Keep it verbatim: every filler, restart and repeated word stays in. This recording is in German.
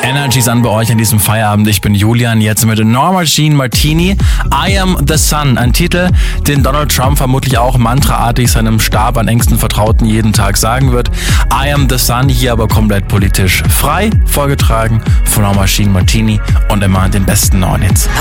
Energy an bei euch an diesem Feierabend. Ich bin Julian, jetzt mit Norma Jean Martini. I Am The Sun, ein Titel, den Donald Trump vermutlich auch mantraartig seinem Stab an engsten Vertrauten jeden Tag sagen wird. I Am The Sun, hier aber komplett politisch frei, vorgetragen von Norma Jean Martini und immer den besten neuen Hits.